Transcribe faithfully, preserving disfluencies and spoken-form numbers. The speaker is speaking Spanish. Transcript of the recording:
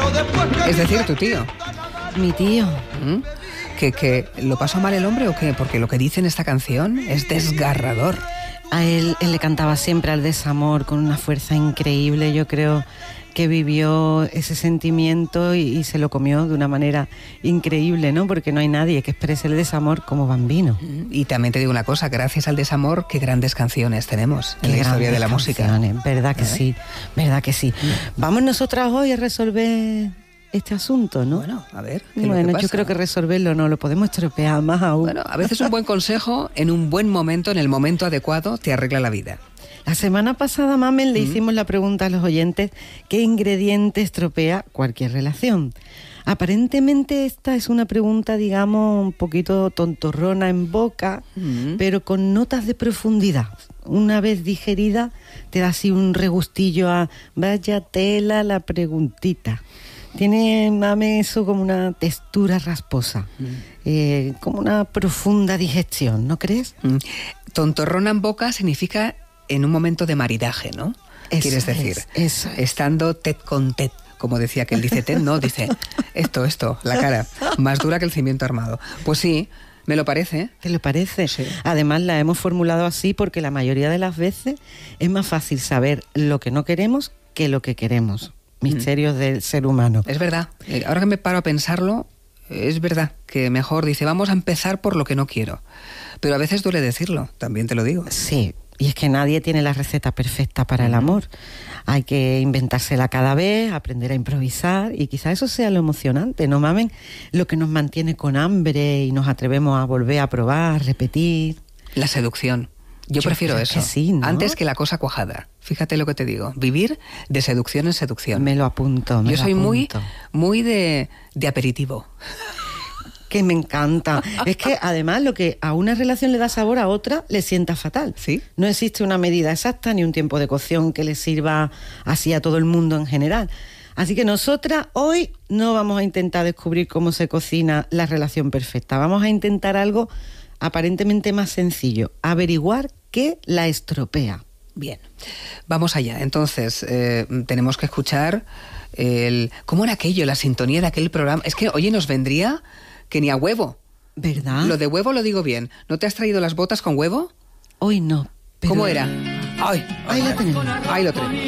Es decir, tu tío. Mi tío. ¿Mm? ¿Que, ¿Que lo pasó mal el hombre o qué? Porque lo que dice en esta canción es desgarrador. A él, él le cantaba siempre al desamor con una fuerza increíble. Yo creo que vivió ese sentimiento y, y se lo comió de una manera increíble, ¿no? Porque no hay nadie que exprese el desamor como Bambino. Y también te digo una cosa, gracias al desamor, qué grandes canciones tenemos en Qué la historia de la canciones, música. Verdad que ¿Eh? sí, verdad que sí. Vamos nosotras hoy a resolver este asunto, ¿no? Bueno, a ver, ¿qué es lo Bueno, que pasa? yo creo que resolverlo no, lo podemos estropear más aún. Bueno, a veces un buen consejo en un buen momento, en el momento adecuado, te arregla la vida. La semana pasada, Mamen, le Mm. hicimos la pregunta a los oyentes: ¿qué ingrediente estropea cualquier relación? Aparentemente esta es una pregunta, digamos, un poquito tontorrona en boca, Mm. pero con notas de profundidad. Una vez digerida, te da así un regustillo a vaya tela la preguntita. Tiene, Mame, eso como una textura rasposa, Mm. eh, como una profunda digestión, ¿no crees? Mm. Tontorrona en boca significa en un momento de maridaje, ¿no? Eso Quieres decir, es, eso es. estando tete con tete, como decía que él dice tete, no, dice esto, esto, la cara, más dura que el cimiento armado. Pues sí, me lo parece. ¿Te lo parece? Sí. Además la hemos formulado así porque la mayoría de las veces es más fácil saber lo que no queremos que lo que queremos. Misterios mm. del ser humano. Es verdad. Eh, ahora que me paro a pensarlo, es verdad que mejor dice, vamos a empezar por lo que no quiero. Pero a veces duele decirlo, también te lo digo. Sí, y es que nadie tiene la receta perfecta para el amor. Hay que inventársela cada vez, aprender a improvisar, y quizá eso sea lo emocionante, ¿no, Mamen? Lo que nos mantiene con hambre y nos atrevemos a volver a probar, repetir. La seducción. Yo, Yo prefiero eso, que sí, ¿no? antes que la cosa cuajada. Fíjate lo que te digo, vivir de seducción en seducción. Me lo apunto, me Yo lo soy apunto. muy, muy de, de aperitivo. Que me encanta. Es que además lo que a una relación le da sabor, a otra le sienta fatal. ¿Sí? No existe una medida exacta ni un tiempo de cocción que le sirva así a todo el mundo en general. Así que nosotras hoy no vamos a intentar descubrir cómo se cocina la relación perfecta. Vamos a intentar algo aparentemente más sencillo: averiguar qué la estropea. Bien, vamos allá. Entonces, eh, tenemos que escuchar el... ¿Cómo era aquello? La sintonía de aquel programa. Es que, oye, nos vendría... que ni a huevo. ¿Verdad? Lo de huevo lo digo bien. ¿No te has traído las botas con huevo? Hoy no. Pero... ¿Cómo era? Ay, Ahí lo tenemos. Ahí lo tenemos.